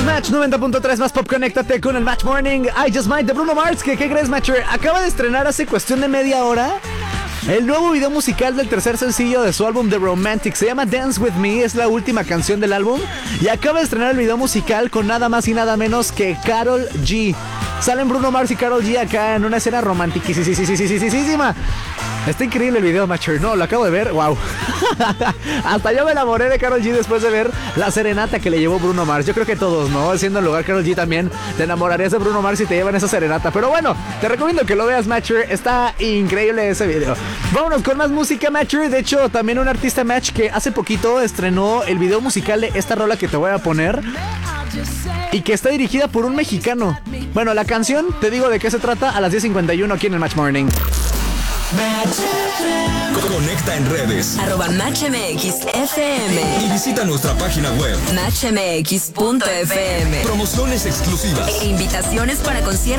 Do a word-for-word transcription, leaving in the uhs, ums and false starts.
Match noventa punto tres más pop, conéctate con el Match Morning. I Just Might de Bruno Mars, que ¿qué crees, Matcher? Acaba de estrenar hace cuestión de media hora el nuevo video musical del tercer sencillo de su álbum The Romantic. Se llama Dance With Me, es la última canción del álbum. Y acaba de estrenar el video musical con nada más y nada menos que Karol G. Salen Bruno Mars y Karol G acá en una escena romantiquísima. Está increíble el video, Matcher. No, lo acabo de ver, wow. Hasta yo me enamoré de Karol G después de ver la serenata que le llevó Bruno Mars. Yo creo que todos, ¿no? Siendo el lugar Karol G también, te enamorarías de Bruno Mars si te llevan esa serenata. Pero bueno, te recomiendo que lo veas, Matcher. Está increíble ese video. Vámonos con más música, Matcher. De hecho, también un artista, Match, que hace poquito estrenó el video musical de esta rola que te voy a poner y que está dirigida por un mexicano. Bueno, la canción, te digo de qué se trata a las diez cincuenta y uno aquí en el Match Morning. Conecta en redes arroba Match M X F M y visita nuestra página web match m x punto f m. Promociones exclusivas E invitaciones para conciertos